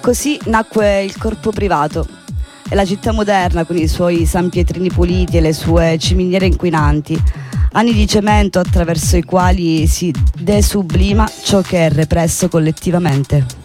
Così nacque il corpo privato e la città moderna con i suoi sanpietrini puliti e le sue ciminiere inquinanti, anni di cemento attraverso i quali si desublima ciò che è represso collettivamente.